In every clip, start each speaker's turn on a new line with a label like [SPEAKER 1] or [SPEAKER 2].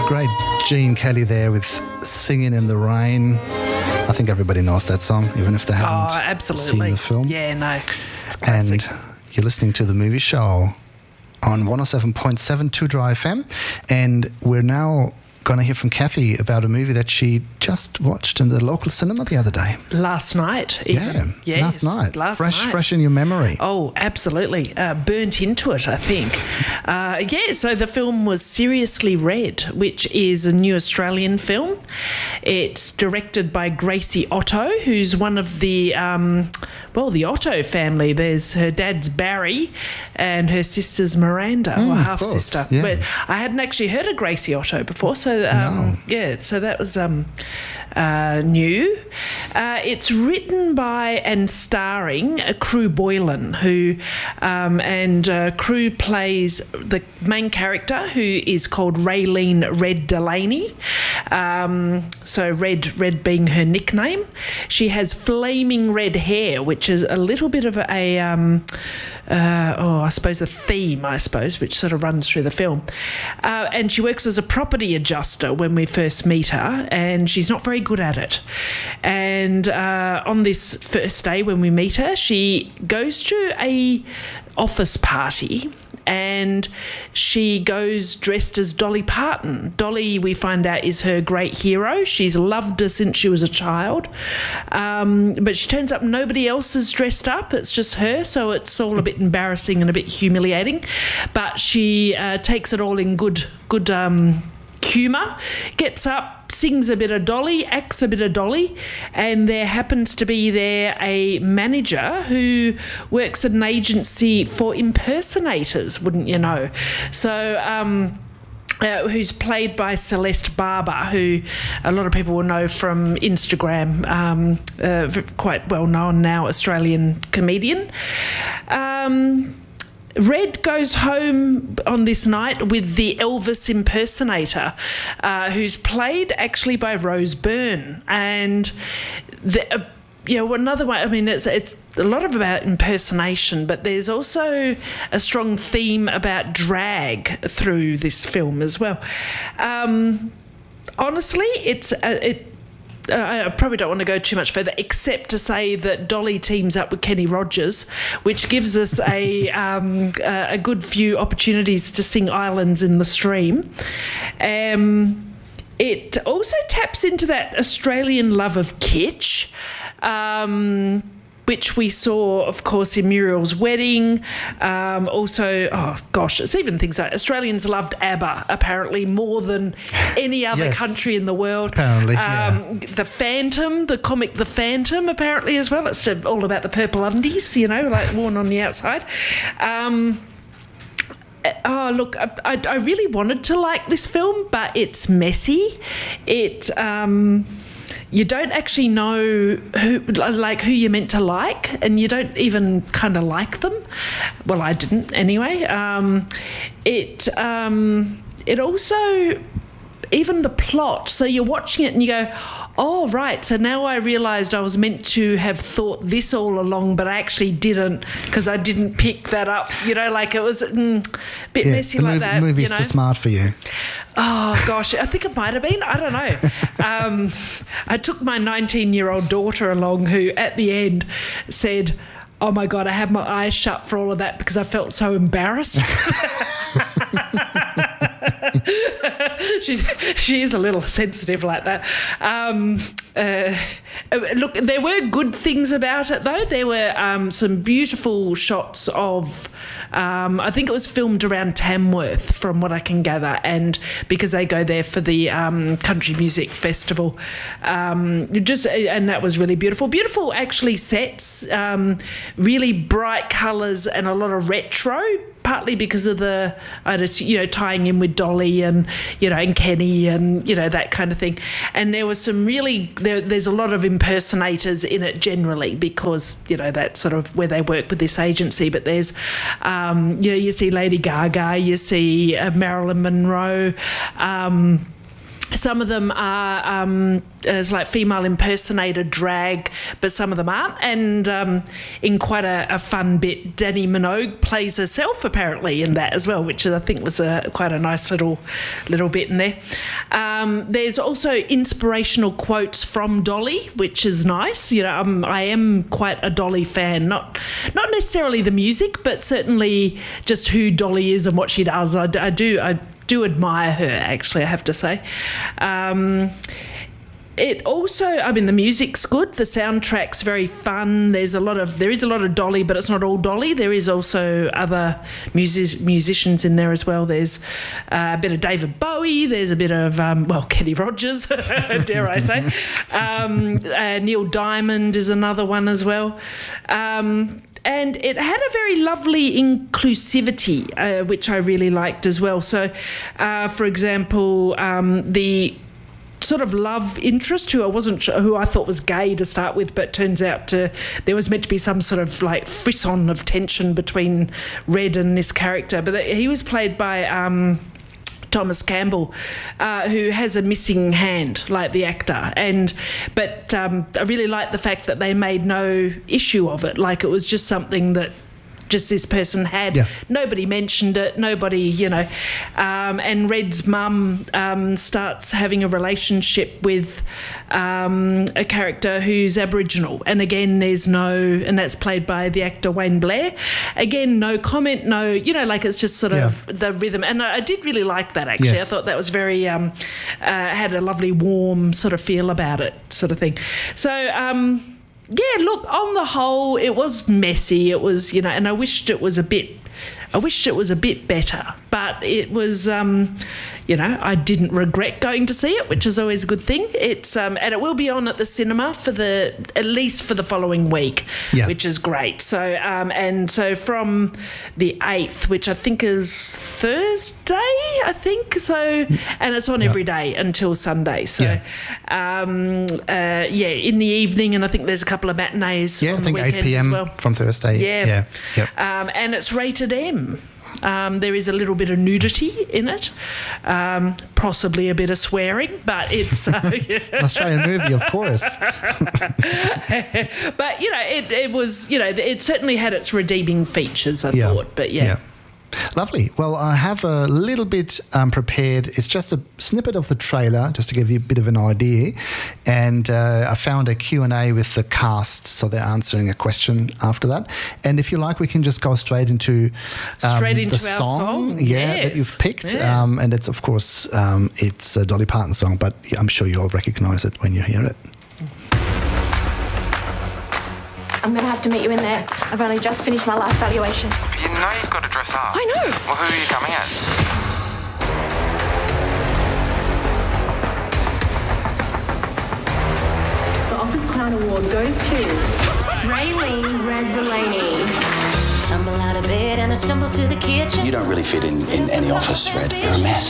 [SPEAKER 1] Great Gene Kelly there with Singing in the Rain. I think everybody knows that song, even if they haven't seen the film.
[SPEAKER 2] Yeah, no, it's classic.
[SPEAKER 1] And you're listening to The Movie Show on 107.7 2 Drive FM. And we're now going to hear from Kathy about a movie that she just watched in the local cinema the other day.
[SPEAKER 2] Last night, even.
[SPEAKER 1] Yeah, last night. Fresh in your memory.
[SPEAKER 2] Oh, absolutely. Burnt into it, I think. So the film was Seriously Red, which is a new Australian film. It's directed by Gracie Otto, who's one of the Otto family. There's her dad's Barry and her sister's Miranda, or half-sister.
[SPEAKER 1] Yeah.
[SPEAKER 2] But I hadn't actually heard of Gracie Otto before, so so that was new. It's written by and starring Crew Boylan, who Crew plays the main character, who is called Raylene Red Delaney. So Red being her nickname. She has flaming red hair, which is a little bit of a theme, which sort of runs through the film. And she works as a property adjuster when we first meet her, and she's not very good at it. And on this first day when we meet her, she goes to a office party and she goes dressed as Dolly Parton. Dolly, we find out, is her great hero. She's loved her since she was a child. But she turns up, nobody else is dressed up. It's just her, so it's all a bit embarrassing and a bit humiliating. But she takes it all in good humour, gets up, sings a bit of Dolly, acts a bit of Dolly, and there happens to be there a manager who works at an agency for impersonators, wouldn't you know? So who's played by Celeste Barber, who a lot of people will know from Instagram, quite well known now Australian comedian. Red goes home on this night with the Elvis impersonator, who's played actually by Rose Byrne. And another way, I mean, it's a lot about impersonation, but there's also a strong theme about drag through this film as well. Honestly, I probably don't want to go too much further, except to say that Dolly teams up with Kenny Rogers, which gives us a good few opportunities to sing Islands in the Stream. It also taps into that Australian love of kitsch, which we saw, of course, in Muriel's Wedding. It's even things like Australians loved ABBA, apparently, more than any other country in the world.
[SPEAKER 1] Apparently,
[SPEAKER 2] The Phantom, the comic The Phantom, apparently, as well. It's all about the purple undies, like worn on the outside. I really wanted to like this film, but it's messy. You don't actually know who you're meant to like, and you don't even kind of like them. Well, I didn't anyway. It also, even the plot, so you're watching it and you go, oh, right, so now I realised I was meant to have thought this all along, but I actually didn't, because I didn't pick that up. It was a bit messy like that.
[SPEAKER 1] The movie's too smart for you.
[SPEAKER 2] Oh, gosh, I think it might have been. I don't know. I took my 19-year-old daughter along, who at the end said, oh, my God, I had my eyes shut for all of that because I felt so embarrassed. She is a little sensitive like that. Look, there were good things about it, though. There were some beautiful shots of, I think it was filmed around Tamworth, from what I can gather, and because they go there for the country music festival. And that was really beautiful. Beautiful, actually, sets, really bright colours and a lot of retro, partly because of the, tying in with Dolly and, and Kenny and, that kind of thing. And there was some really, there's a lot of impersonators in it generally because, that's sort of where they work with this agency. But there's, you see Lady Gaga, you see Marilyn Monroe, Some of them are as like female impersonator drag, but some of them aren't. And in quite a fun bit, Dannii Minogue plays herself apparently in that as well, which I think was quite a nice little bit in there. There's also inspirational quotes from Dolly, which is nice. You know, I am quite a Dolly fan, not necessarily the music, but certainly just who Dolly is and what she does. I do admire her, actually, I have to say. It also, I mean, the music's good. The soundtrack's very fun. There is a lot of Dolly, but it's not all Dolly. There is also other musicians in there as well. There's a bit of David Bowie. There's a bit of Kenny Rogers, dare I say. Neil Diamond is another one as well. And it had a very lovely inclusivity, which I really liked as well. So, for example, the sort of love interest who I thought was gay to start with, but turns out there was meant to be some sort of like frisson of tension between Red and this character. But he was played by Thomas Campbell, who has a missing hand, like the actor, but I really like the fact that they made no issue of it. Like it was just something that just this person had. Yeah. Nobody mentioned it. Nobody, and Red's mum starts having a relationship with a character who's Aboriginal, and again and that's played by the actor Wayne Blair. Again, no comment, it's just sort of the rhythm, and I did really like that actually. Yes. I thought that was very had a lovely warm sort of feel about it, sort of thing. So look, on the whole, it was messy. It was, and I wished it was a bit better, but it was, I didn't regret going to see it, which is always a good thing. It's and it will be on at the cinema at least for the following week, which is great. So and so from the 8th, which I think is Thursday, so, and it's on every day until Sunday. So in the evening, and I think there's a couple of matinees.
[SPEAKER 1] Yeah,
[SPEAKER 2] on
[SPEAKER 1] I think
[SPEAKER 2] the weekend
[SPEAKER 1] 8 p.m.
[SPEAKER 2] as well.
[SPEAKER 1] From Thursday.
[SPEAKER 2] Yeah.
[SPEAKER 1] Yep.
[SPEAKER 2] And it's rated M. There is a little bit of nudity in it, possibly a bit of swearing, but it's
[SPEAKER 1] it's an Australian movie, of course.
[SPEAKER 2] But it was, it certainly had its redeeming features, I thought. But
[SPEAKER 1] Lovely. Well, I have a little bit prepared. It's just a snippet of the trailer, just to give you a bit of an idea. And I found a Q&A with the cast, so they're answering a question after that. And if you like, we can just go straight into
[SPEAKER 2] the
[SPEAKER 1] song that you've picked. Yeah. And it's, of course, it's a Dolly Parton song, but I'm sure you'll recognise it when you hear it.
[SPEAKER 3] I'm going to have to meet you in there. I've only just finished my last valuation.
[SPEAKER 4] You know you've got to dress up.
[SPEAKER 3] I know.
[SPEAKER 4] Well, who are you coming as?
[SPEAKER 3] The Office Clown Award goes to Raylene Red Delaney.
[SPEAKER 5] Tumble out of bed and I stumble to the kitchen.
[SPEAKER 6] You don't really fit in any office, Red. You're a mess.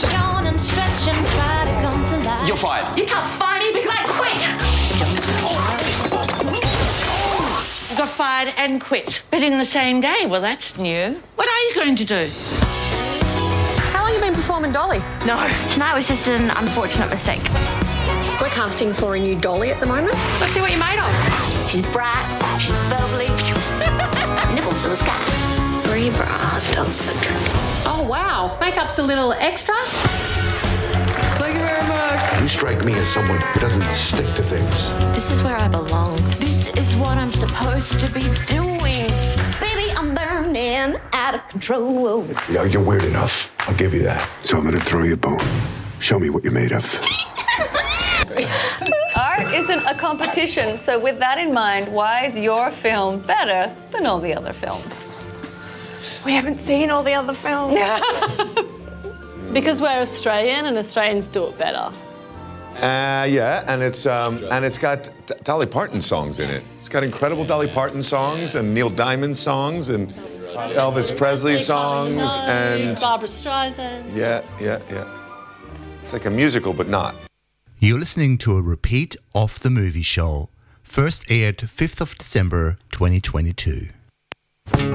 [SPEAKER 6] You're fired.
[SPEAKER 3] You can't fire me because I quit.
[SPEAKER 7] Got fired and quit, but in the same day. Well, that's new. What are you going to do?
[SPEAKER 3] How long have you been performing Dolly?
[SPEAKER 8] No, tonight was just an unfortunate mistake.
[SPEAKER 3] We're casting for a new Dolly at the moment. Let's see what you're made of.
[SPEAKER 8] She's bright, she's bubbly, nipples to the sky. Brie Bras-centric.
[SPEAKER 3] Oh, wow. Makeup's a little extra. Thank you very much.
[SPEAKER 9] You strike me as someone who doesn't stick to things.
[SPEAKER 8] This is where I belong. This is what I'm supposed to be doing. Baby, I'm burning out of control.
[SPEAKER 9] Yeah, you're weird enough. I'll give you that. So I'm gonna throw you a bone. Show me what you're made of.
[SPEAKER 10] Art isn't a competition, so with that in mind, why is your film better than all the other films?
[SPEAKER 3] We haven't seen all the other films.
[SPEAKER 11] Because we're Australian and Australians do it better.
[SPEAKER 12] And it's got Dolly Parton songs in it. It's got incredible Dolly Parton songs and Neil Diamond songs and Elvis Presley songs and
[SPEAKER 11] Barbra Streisand.
[SPEAKER 12] Yeah. It's like a musical, but not.
[SPEAKER 1] You're listening to a repeat of The Movie Show. First aired 5th of December 2022.